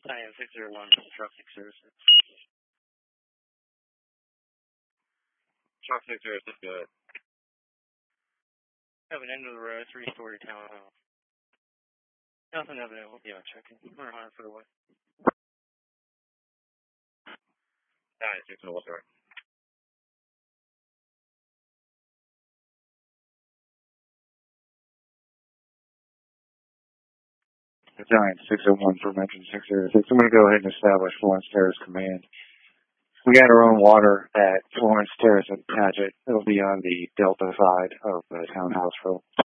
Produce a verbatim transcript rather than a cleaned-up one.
Giant six zero one, traffic services. Truck six zero six, go ahead. Have an end of the road, three-story townhouse. Nothing evident. We'll be on checking. We're one hundred foot away. Giant six zero one, sorry. Giant six oh one for Metro six zero six. I'm going to go ahead and establish Florence Terrace Command. We got our own water at Florence Terrace and Padgett. It'll be on the Delta side of the townhouse road.